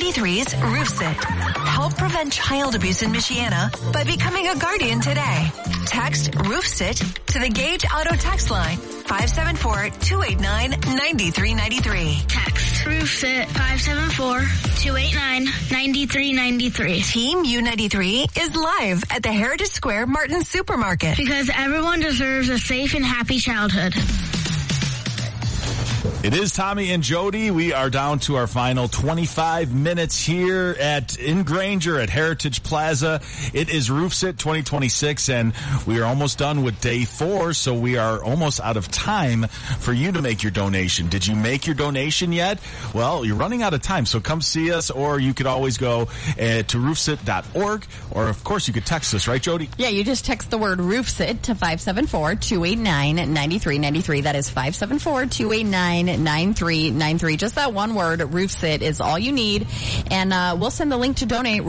U93's Roof Sit. Help prevent child abuse in Michiana by becoming a guardian today. Text Roof Sit to the Gage Auto text line 574-289-9393. Text Roof Sit 574-289-9393. Team U93 is live at the Heritage Square Martin Supermarket. Because everyone deserves a safe and happy childhood. It is Tommy and Jody. We are down to our final 25 minutes here in Granger at Heritage Plaza. It is Roof Sit 2026, and we are almost done with day 4, so we are almost out of time for you to make your donation. Did you make your donation yet? Well, you're running out of time, so come see us, or you could always go to roofsit.org, or of course you could text us, right, Jody? Yeah, you just text the word Roof Sit to 574-289-9393. That is 574-289-9393. Just that one word, Roof Sit, is all you need. And we'll send the link to donate